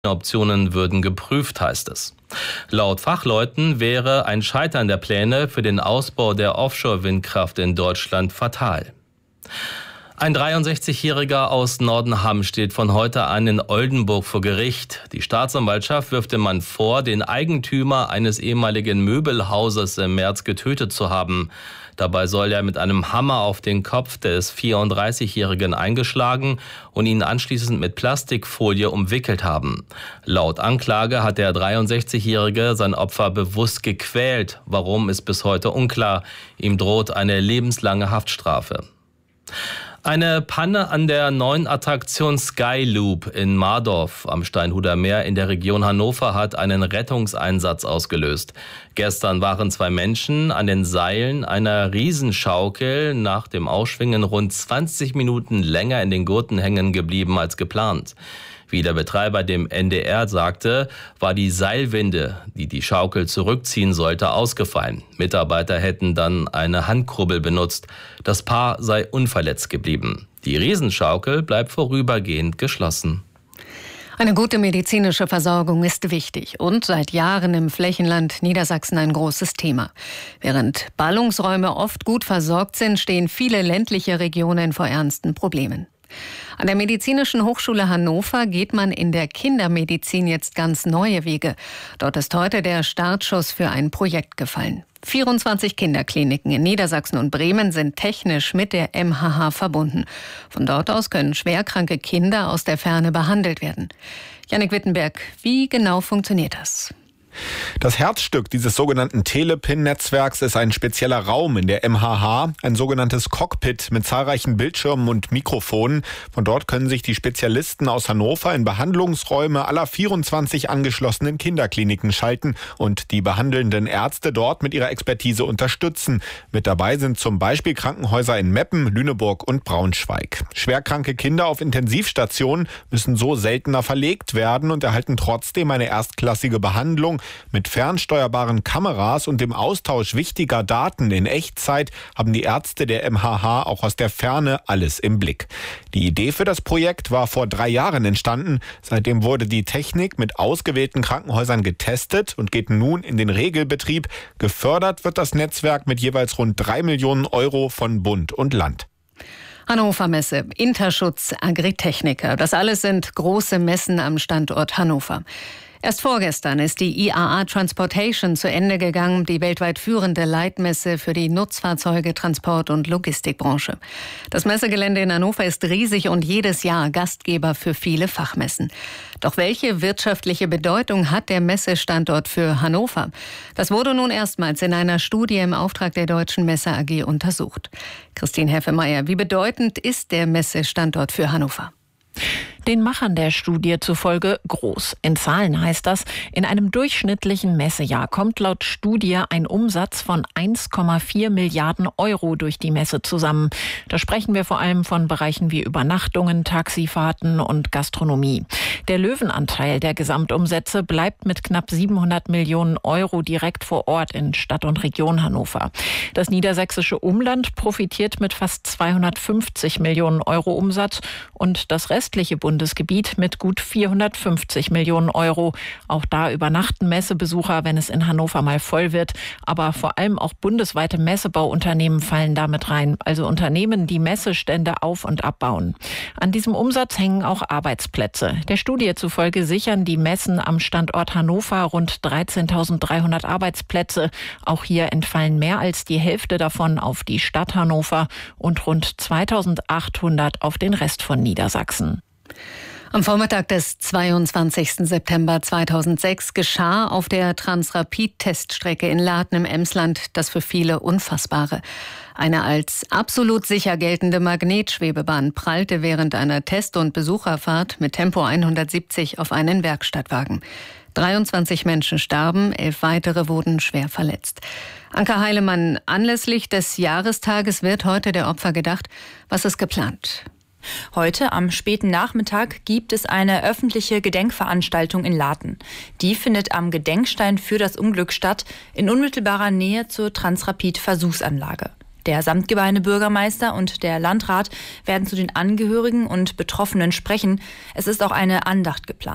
Optionen würden geprüft, heißt es. Laut Fachleuten wäre ein Scheitern der Pläne für den Ausbau der Offshore-Windkraft in Deutschland fatal. Ein 63-Jähriger aus Nordenham steht von heute an in Oldenburg vor Gericht. Die Staatsanwaltschaft wirft dem Mann vor, den Eigentümer eines ehemaligen Möbelhauses im März getötet zu haben. Dabei soll er mit einem Hammer auf den Kopf des 34-Jährigen eingeschlagen und ihn anschließend mit Plastikfolie umwickelt haben. Laut Anklage hat der 63-Jährige sein Opfer bewusst gequält. Warum, ist bis heute unklar. Ihm droht eine lebenslange Haftstrafe. Eine Panne an der neuen Attraktion Sky Loop in Mardorf am Steinhuder Meer in der Region Hannover hat einen Rettungseinsatz ausgelöst. Gestern waren 2 Menschen an den Seilen einer Riesenschaukel nach dem Ausschwingen rund 20 Minuten länger in den Gurten hängen geblieben als geplant. Wie der Betreiber dem NDR sagte, war die Seilwinde, die die Schaukel zurückziehen sollte, ausgefallen. Mitarbeiter hätten dann eine Handkurbel benutzt. Das Paar sei unverletzt geblieben. Die Riesenschaukel bleibt vorübergehend geschlossen. Eine gute medizinische Versorgung ist wichtig und seit Jahren im Flächenland Niedersachsen ein großes Thema. Während Ballungsräume oft gut versorgt sind, stehen viele ländliche Regionen vor ernsten Problemen. An der Medizinischen Hochschule Hannover geht man in der Kindermedizin jetzt ganz neue Wege. Dort ist heute der Startschuss für ein Projekt gefallen. 24 Kinderkliniken in Niedersachsen und Bremen sind technisch mit der MHH verbunden. Von dort aus können schwerkranke Kinder aus der Ferne behandelt werden. Jannik Wittenberg, wie genau funktioniert das? Das Herzstück dieses sogenannten Telepin-Netzwerks ist ein spezieller Raum in der MHH, ein sogenanntes Cockpit mit zahlreichen Bildschirmen und Mikrofonen. Von dort können sich die Spezialisten aus Hannover in Behandlungsräume aller 24 angeschlossenen Kinderkliniken schalten und die behandelnden Ärzte dort mit ihrer Expertise unterstützen. Mit dabei sind zum Beispiel Krankenhäuser in Meppen, Lüneburg und Braunschweig. Schwerkranke Kinder auf Intensivstationen müssen so seltener verlegt werden und erhalten trotzdem eine erstklassige Behandlung. Mit fernsteuerbaren Kameras und dem Austausch wichtiger Daten in Echtzeit haben die Ärzte der MHH auch aus der Ferne alles im Blick. Die Idee für das Projekt war vor 3 Jahren entstanden. Seitdem wurde die Technik mit ausgewählten Krankenhäusern getestet und geht nun in den Regelbetrieb. Gefördert wird das Netzwerk mit jeweils rund 3 Millionen Euro von Bund und Land. Hannover Messe, Interschutz, Agritechnica. Das alles sind große Messen am Standort Hannover. Erst vorgestern ist die IAA Transportation zu Ende gegangen, die weltweit führende Leitmesse für die Nutzfahrzeuge, Transport- und Logistikbranche. Das Messegelände in Hannover ist riesig und jedes Jahr Gastgeber für viele Fachmessen. Doch welche wirtschaftliche Bedeutung hat der Messestandort für Hannover? Das wurde nun erstmals in einer Studie im Auftrag der Deutschen Messe AG untersucht. Christine Heffemeyer, wie bedeutend ist der Messestandort für Hannover? Den Machern der Studie zufolge groß. In Zahlen heißt das, in einem durchschnittlichen Messejahr kommt laut Studie ein Umsatz von 1,4 Milliarden Euro durch die Messe zusammen. Da sprechen wir vor allem von Bereichen wie Übernachtungen, Taxifahrten und Gastronomie. Der Löwenanteil der Gesamtumsätze bleibt mit knapp 700 Millionen Euro direkt vor Ort in Stadt und Region Hannover. Das niedersächsische Umland profitiert mit fast 250 Millionen Euro Umsatz und das restliche Bundesgebiet mit gut 450 Millionen Euro. Auch da übernachten Messebesucher, wenn es in Hannover mal voll wird. Aber vor allem auch bundesweite Messebauunternehmen fallen damit rein. Also Unternehmen, die Messestände auf- und abbauen. An diesem Umsatz hängen auch Arbeitsplätze. Der Studie zufolge sichern die Messen am Standort Hannover rund 13.300 Arbeitsplätze. Auch hier entfallen mehr als die Hälfte davon auf die Stadt Hannover und rund 2.800 auf den Rest von Niedersachsen. Am Vormittag des 22. September 2006 geschah auf der Transrapid-Teststrecke in Laden im Emsland das für viele Unfassbare. Eine als absolut sicher geltende Magnetschwebebahn prallte während einer Test- und Besucherfahrt mit Tempo 170 auf einen Werkstattwagen. 23 Menschen starben, 11 weitere wurden schwer verletzt. Anke Heilemann, anlässlich des Jahrestages wird heute der Opfer gedacht. Was ist geplant? Heute am späten Nachmittag gibt es eine öffentliche Gedenkveranstaltung in Laden. Die findet am Gedenkstein für das Unglück statt, in unmittelbarer Nähe zur Transrapid-Versuchsanlage. Der Samtgemeindebürgermeister und der Landrat werden zu den Angehörigen und Betroffenen sprechen. Es ist auch eine Andacht geplant.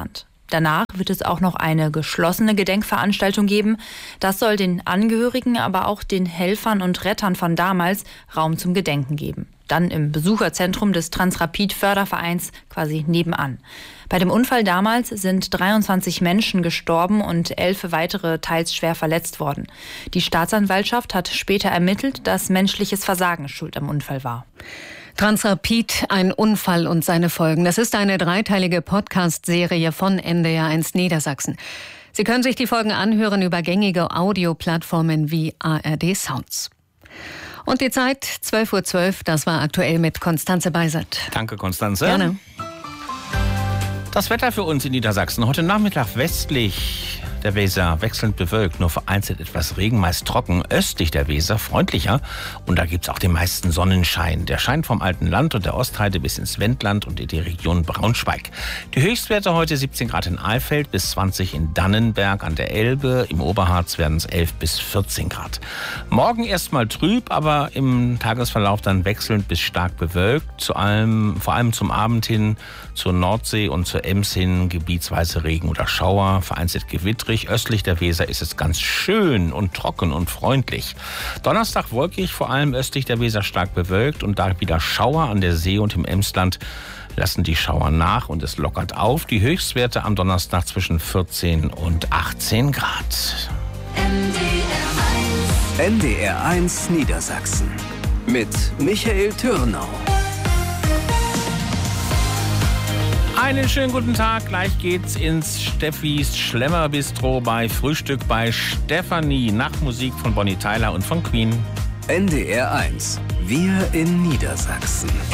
Danach wird es auch noch eine geschlossene Gedenkveranstaltung geben. Das soll den Angehörigen, aber auch den Helfern und Rettern von damals Raum zum Gedenken geben. Dann im Besucherzentrum des Transrapid-Fördervereins quasi nebenan. Bei dem Unfall damals sind 23 Menschen gestorben und 11 weitere teils schwer verletzt worden. Die Staatsanwaltschaft hat später ermittelt, dass menschliches Versagen schuld am Unfall war. Transrapid, ein Unfall und seine Folgen. Das ist eine dreiteilige Podcast-Serie von NDR1 Niedersachsen. Sie können sich die Folgen anhören über gängige Audioplattformen wie ARD Sounds. Und die Zeit 12:12 Uhr, das war aktuell mit Konstanze Beisert. Danke, Konstanze. Gerne. Das Wetter für uns in Niedersachsen. Heute Nachmittag westlich der Weser wechselnd bewölkt, nur vereinzelt etwas Regen, meist trocken. Östlich der Weser freundlicher und da gibt's auch den meisten Sonnenschein. Der scheint vom alten Land und der Ostheide bis ins Wendland und in die Region Braunschweig. Die Höchstwerte heute 17 Grad in Alfeld bis 20 in Dannenberg an der Elbe. Im Oberharz werden es 11 bis 14 Grad. Morgen erstmal trüb, aber im Tagesverlauf dann wechselnd bis stark bewölkt. Vor allem zum Abend hin zur Nordsee und zur Ems hin gebietsweise Regen oder Schauer, vereinzelt gewittrig. Östlich der Weser ist es ganz schön und trocken und freundlich. Donnerstag wolkig, vor allem östlich der Weser stark bewölkt und da wieder Schauer an der See und im Emsland lassen die Schauer nach und es lockert auf. Die Höchstwerte am Donnerstag zwischen 14 und 18 Grad. NDR1 Niedersachsen mit Michael Türnau. Einen schönen guten Tag. Gleich geht's ins Steffis Schlemmerbistro bei Frühstück bei Stefanie nach Musik von Bonnie Tyler und von Queen. NDR1. Wir in Niedersachsen.